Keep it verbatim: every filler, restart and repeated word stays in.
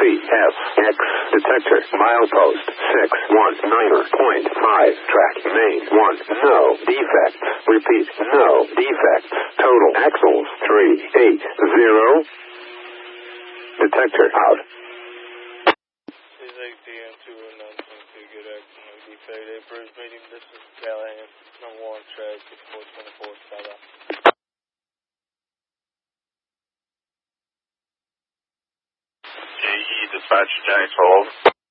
F, X, detector, milepost, six one nine point five, track, main, one, no, defects, repeat, no, defects, total, axles, three eight zero, detector, out. This is A P M two one nine two, good action, no defect, A Bridge meeting, this is Callahan, number one, track, six four two four, bye bye. J E, dispatch, Jennings, hold.